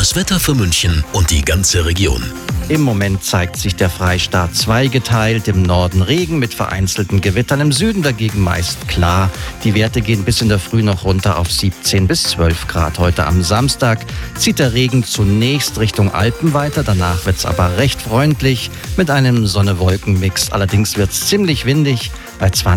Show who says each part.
Speaker 1: Das Wetter für München und die ganze Region.
Speaker 2: Im Moment zeigt sich der Freistaat zweigeteilt. Im Norden Regen mit vereinzelten Gewittern, im Süden dagegen meist klar. Die Werte gehen bis in der Früh noch runter auf 17 bis 12 Grad. Heute am Samstag zieht der Regen zunächst Richtung Alpen weiter. Danach wird es aber recht freundlich mit einem Sonne-Wolken-Mix. Allerdings wird es ziemlich windig bei 20